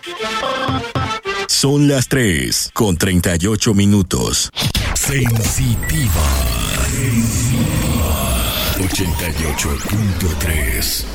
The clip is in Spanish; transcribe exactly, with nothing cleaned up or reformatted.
Son las tres con treinta y ocho minutos. Sensitiva. Sensitiva. ochenta y ocho punto tres.